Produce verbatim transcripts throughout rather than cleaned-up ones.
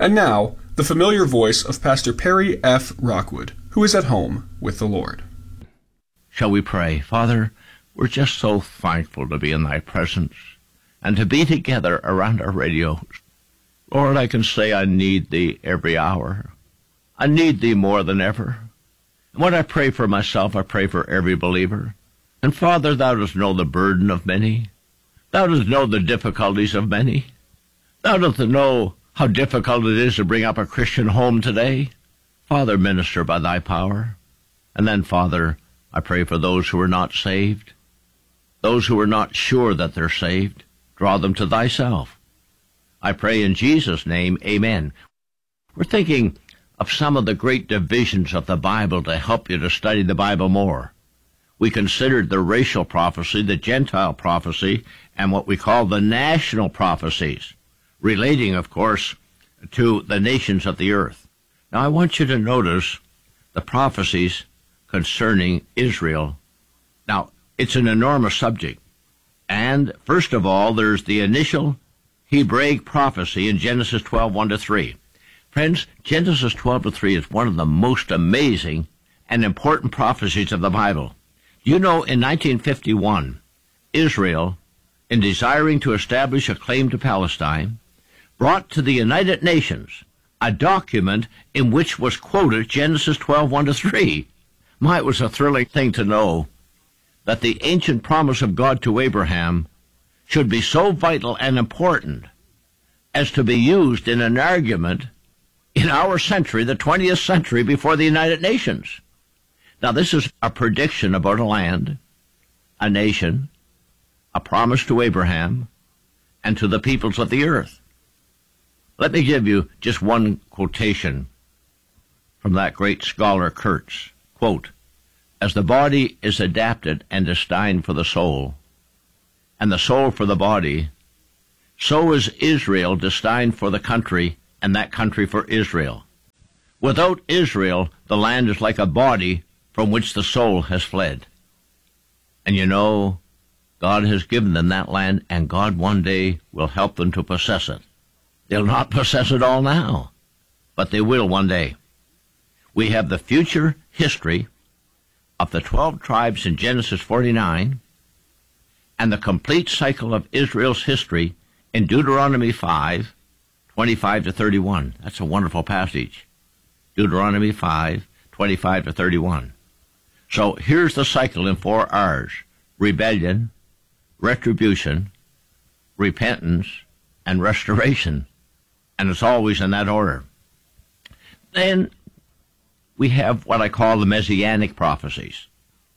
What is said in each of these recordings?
And now, the familiar voice of Pastor Perry F. Rockwood, who is at home with the Lord. Shall we pray? Father, we're just so thankful to be in thy presence and to be together around our radios. Lord, I can say I need thee every hour. I need thee more than ever. And when I pray for myself, I pray for every believer. And Father, thou dost know the burden of many. Thou dost know the difficulties of many. Thou dost know how difficult it is to bring up a Christian home today. Father, minister by thy power. And then, Father, I pray for those who are not saved, those who are not sure that they're saved. Draw them to thyself. I pray in Jesus' name, amen. We're thinking of some of the great divisions of the Bible to help you to study the Bible more. We considered the racial prophecy, the Gentile prophecy, and what we call the national prophecies, relating, of course, to the nations of the earth. Now, I want you to notice the prophecies concerning Israel. Now, it's an enormous subject. And, first of all, there's the initial Hebraic prophecy in Genesis twelve, one to three. Friends, Genesis twelve to three is one of the most amazing and important prophecies of the Bible. You know, in nineteen fifty-one, Israel, in desiring to establish a claim to Palestine, brought to the United Nations a document in which was quoted Genesis twelve, one to three. My, it was a thrilling thing to know that the ancient promise of God to Abraham should be so vital and important as to be used in an argument in our century, the twentieth century, before the United Nations. Now, this is a prediction about a land, a nation, a promise to Abraham, and to the peoples of the earth. Let me give you just one quotation from that great scholar Kurtz. Quote, "As the body is adapted and destined for the soul, and the soul for the body, so is Israel destined for the country, and that country for Israel. Without Israel, the land is like a body from which the soul has fled." And you know, God has given them that land, and God one day will help them to possess it. They'll not possess it all now, but they will one day. We have the future history of the twelve tribes in Genesis forty-nine, and the complete cycle of Israel's history in Deuteronomy five, twenty-five to thirty-one. That's a wonderful passage. Deuteronomy five, twenty-five to thirty-one. So here's the cycle in four R's: rebellion, retribution, repentance, and restoration. And it's always in that order. Then we have what I call the Messianic prophecies.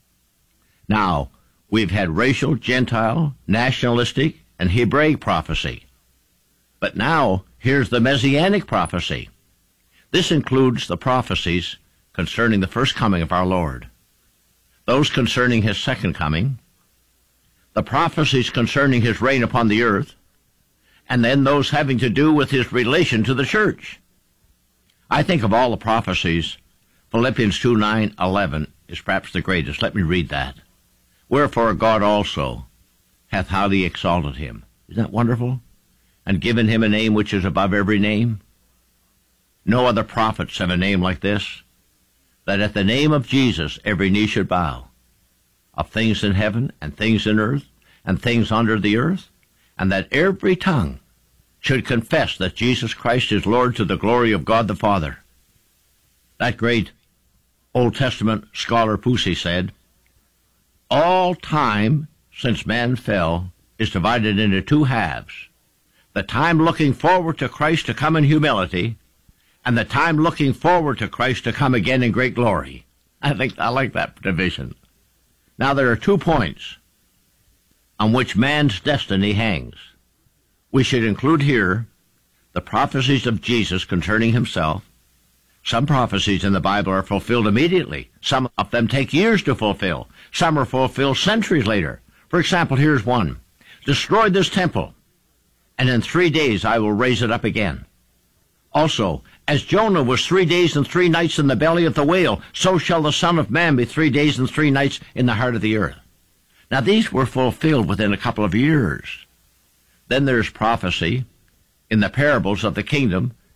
Now, we've had racial, Gentile, nationalistic, and Hebraic prophecy. But now, here's the Messianic prophecy. This includes the prophecies concerning the first coming of our Lord, those concerning his second coming, the prophecies concerning his reign upon the earth, and then those having to do with his relation to the church. I think of all the prophecies, Philippians two, nine, eleven is perhaps the greatest. Let me read that. "Wherefore God also hath highly exalted him." Isn't that wonderful? "And given him a name which is above every name." No other prophets have a name like this. "That at the name of Jesus every knee should bow, of things in heaven and things in earth and things under the earth, and that every tongue should confess that Jesus Christ is Lord, to the glory of God the Father." That great Old Testament scholar Pusey said, "All time since man fell is divided into two halves: the time looking forward to Christ to come in humility, and the time looking forward to Christ to come again in great glory." I think I like that division. Now, there are two points on which man's destiny hangs. We should include here the prophecies of Jesus concerning himself. Some prophecies in the Bible are fulfilled immediately. Some of them take years to fulfill. Some are fulfilled centuries later. For example, here's one: "Destroy this temple, and in three days I will raise it up again." Also, "As Jonah was three days and three nights in the belly of the whale, so shall the Son of Man be three days and three nights in the heart of the earth." Now, these were fulfilled within a couple of years. Then there's prophecy in the parables of the kingdom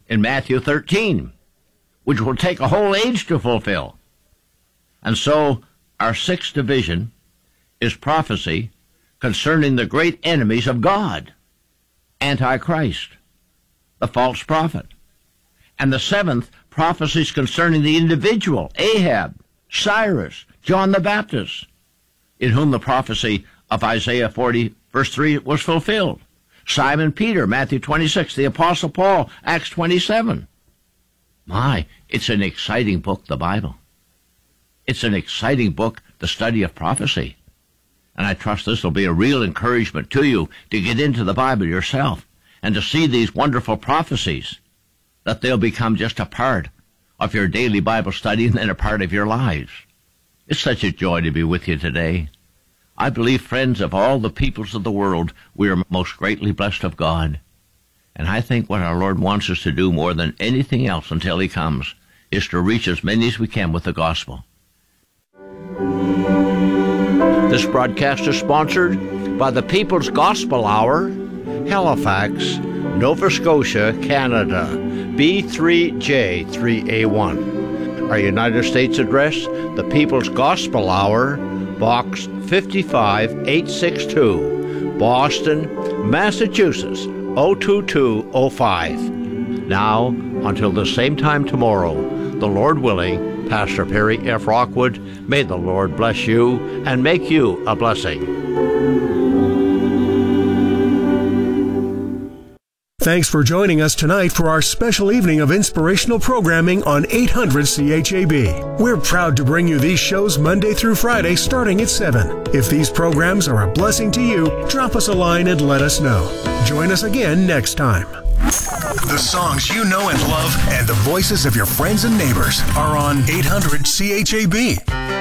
in Matthew thirteen, which will take a whole age to fulfill. And so our sixth division is prophecy concerning the great enemies of God, Antichrist, the false prophet. And the seventh, prophecies concerning the individual, Ahab, Cyrus, John the Baptist, in whom the prophecy of Isaiah forty, verse three was fulfilled. Simon Peter, Matthew twenty-six, the Apostle Paul, Acts twenty-seven. My, it's an exciting book, the Bible. It's an exciting book, the study of prophecy. And I trust this will be a real encouragement to you to get into the Bible yourself and to see these wonderful prophecies, that they'll become just a part of your daily Bible study and then a part of your lives. It's such a joy to be with you today. I believe, friends, of all the peoples of the world, we are most greatly blessed of God. And I think what our Lord wants us to do more than anything else until He comes is to reach as many as we can with the gospel. This broadcast is sponsored by the People's Gospel Hour, Halifax, Nova Scotia, Canada, B three J three A one. Our United States address, the People's Gospel Hour, Box fifty-five eight sixty-two, Boston, Massachusetts, oh two two oh five. Now, until the same time tomorrow, the Lord willing, Pastor Perry F. Rockwood, may the Lord bless you and make you a blessing. Thanks for joining us tonight for our special evening of inspirational programming on eight hundred C H A B. We're proud to bring you these shows Monday through Friday starting at seven. If these programs are a blessing to you, drop us a line and let us know. Join us again next time. The songs you know and love and the voices of your friends and neighbors are on eight hundred C H A B.